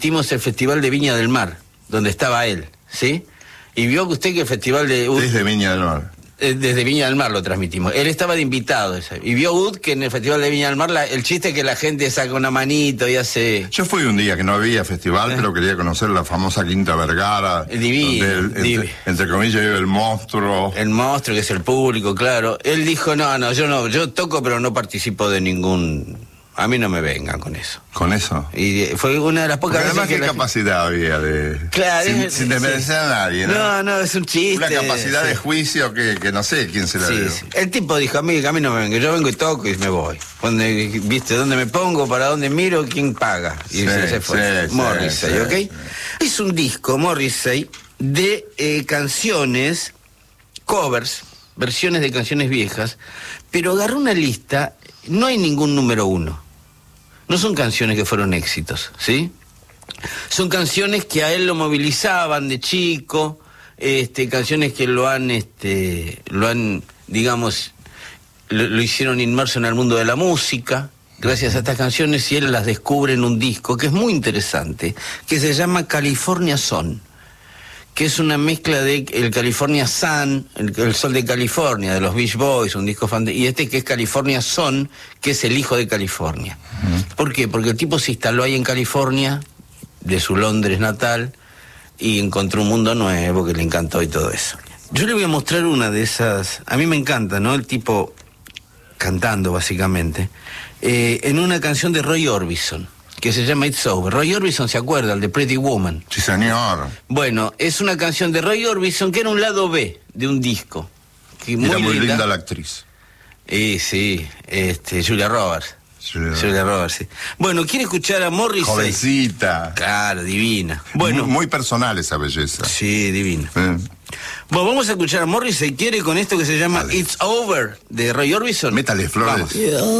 Hicimos el Festival de Viña del Mar, donde estaba él, ¿sí? Y vio usted que el Festival de... Desde Viña del Mar. Desde Viña del Mar lo transmitimos. Él estaba de invitado. Y vio Ud que en el Festival de Viña del Mar el chiste es que la gente saca una manito y hace... Yo fui un día que no había festival, pero quería conocer la famosa Quinta Vergara. Divino. Entre comillas, vive el monstruo. El monstruo, que es el público, claro. Él dijo, yo toco, pero no participo de ningún... A mí no me vengan con eso. ¿Con eso? Y fue una de las pocas veces que... ¿Qué capacidad había de...? Claro, sin desmerecer a nadie, ¿no? No, es un chiste. Una capacidad de juicio que no sé quién se la dio. Sí. El tipo dijo, a mí no me venga, yo vengo y toco y me voy. ¿Viste dónde me pongo, para dónde miro, quién paga? Y se fue. Morrissey, ¿ok? Sí. Es un disco, Morrissey, de canciones, covers, versiones de canciones viejas, pero agarró una lista, no hay ningún número uno. No son canciones que fueron éxitos, ¿sí? Son canciones que a él lo movilizaban de chico, canciones que lo hicieron inmerso en el mundo de la música, gracias a estas canciones, y él las descubre en un disco que es muy interesante, que se llama California Sun, que es una mezcla de el California Sun, el sol de California, de los Beach Boys, un disco y que es California Sun, que es el hijo de California. ¿Por qué? Porque el tipo se instaló ahí en California, de su Londres natal, y encontró un mundo nuevo que le encantó y todo eso. Yo le voy a mostrar una de esas, a mí me encanta, ¿no? El tipo cantando, básicamente, en una canción de Roy Orbison, que se llama It's Over. Roy Orbison, ¿se acuerda? El de Pretty Woman. Sí, señor. Bueno, es una canción de Roy Orbison que era un lado B de un disco. Que era muy linda la actriz. Sí, Julia Roberts. Julia Roberts, sí. Bueno, ¿quiere escuchar a Morrissey? Jovencita. Claro, divina. Bueno, muy personal esa belleza. Sí, divina. Bueno, vamos a escuchar a Morrissey. ¿Quiere con esto que se llama It's Over de Roy Orbison? Métale flores.